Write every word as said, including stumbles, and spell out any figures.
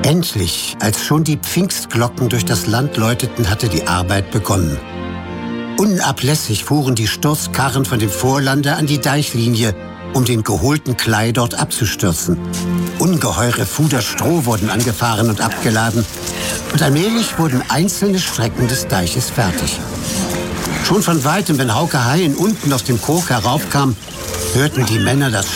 Endlich, als schon die Pfingstglocken durch das Land läuteten, hatte die Arbeit begonnen. Unablässig fuhren die Sturzkarren von dem Vorlande an die Deichlinie, um den geholten Klei dort abzustürzen. Ungeheure Fuder Stroh wurden angefahren und abgeladen. Und allmählich wurden einzelne Strecken des Deiches fertig. Schon von weitem, wenn Hauke Haien unten aus dem Kog heraufkam, hörten die Männer das